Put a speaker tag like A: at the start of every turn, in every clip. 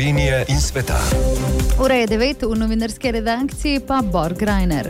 A: Slovenije in sveta.
B: Ura je 9, v novinarski redakciji pa Bor Grajner.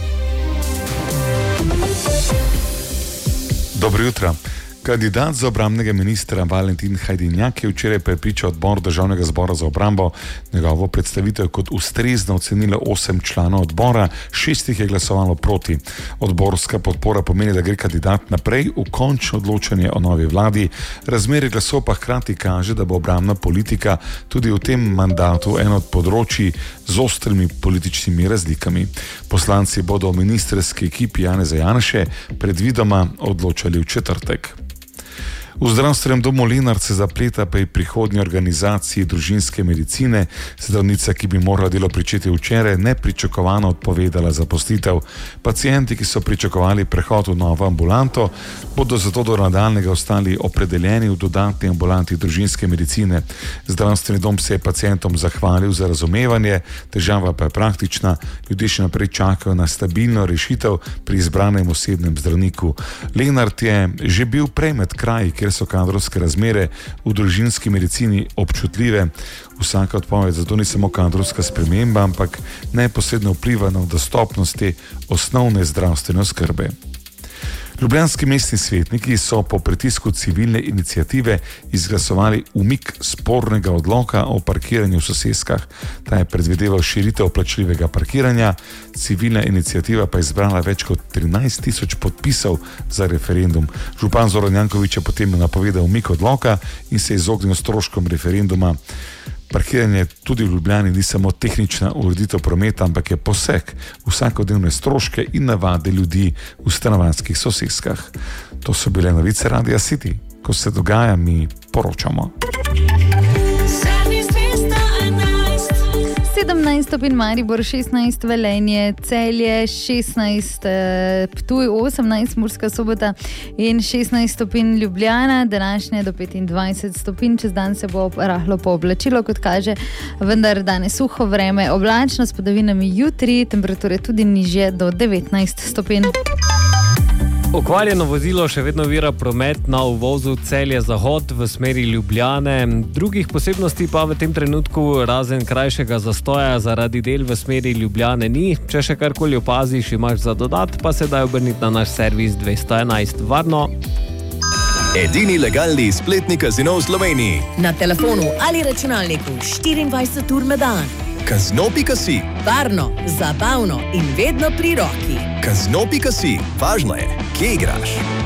C: Dobro jutro. Kandidat za obrambnega ministra Valentin Hajdinjak je včeraj prepričal odbor Državnega zbora za obrambo. Njegovo predstavitev kot ustrezno ocenilo 8 članov odbora, 6 jih je glasovalo proti. Odborska podpora pomeni, da gre kandidat naprej v končno odločanje o novi vladi. Razmerje glasov pa hkrati kaže, da bo obrambna politika tudi v tem mandatu eno od področij z ostrimi političnimi razlikami. Poslanci bodo o ministrski ekipi Janeza Janše predvidoma odločali v četrtek. V zdravstvenem domu Lenart se zapleta pri prihodnji organizaciji družinske medicine. Zdravnica, ki bi morala delo pričeti včeraj, nepričakovano odpovedala zaposlitev. Pacienti, ki so pričakovali prehod v novo ambulanto, bodo zato do nadaljnjega ostali opredeljeni v dodatni ambulanti družinske medicine. Zdravstveni dom se je pacientom zahvalil za razumevanje, težava pa je praktična. Ljudje še naprej čakajo na stabilno rešitev pri izbranem osebnem zdravniku. Lenart je že bil prej med kraji, kjer so kadrovske razmere v družinski medicini občutljive. Vsaka odpoved zato ni samo kadrovska sprememba, ampak neposredno vpliva na dostopnost te osnovne zdravstvene oskrbe. Ljubljanski mestni svetniki so po pritisku civilne iniciative izglasovali umik spornega odloka o parkiranju v soseskah. Ta je predvideval širitev plačljivega parkiranja. Civilna iniciativa pa je zbrala več kot 13.000 podpisov za referendum. Župan Zoran Janković je potem napovedal umik odloka in se izognil stroškom referenduma. Parkiranje tudi v Ljubljani ni samo tehnična ureditev prometa, ampak je poseg vsakodnevne stroške in navade ljudi v stanovanjskih soseskah. To so bile novice Radia City. Ko se dogaja, mi poročamo.
B: 17 stopinj Maribor, 16 Velenje, Celje, 16 Ptuj, 18 Murska Sobota in 16 stopinj Ljubljana, današnje do 25 stopinj, čez dan se bo rahlo pooblačilo, kot kaže, vendar danes suho vreme, oblačno s padavinami jutri, temperature tudi nižje do 19 stopinj.
D: Okvarjeno vozilo še vedno ovira promet na uvozu Celje-Zahod v smeri Ljubljane. Drugih posebnosti pa v tem trenutku razen krajšega zastoja zaradi del v smeri Ljubljane ni. Če še karkoli opaziš, imaš za dodat, pa se daj obrniti na naš servis 211. Varno!
A: Edini legalni spletni kazino v Sloveniji.
E: Na telefonu ali računalniku 24 ur na dan.
A: Kazino.si.
E: Varno, zabavno in vedno pri roki.
A: Kazino.si. Važno je, kje igraš.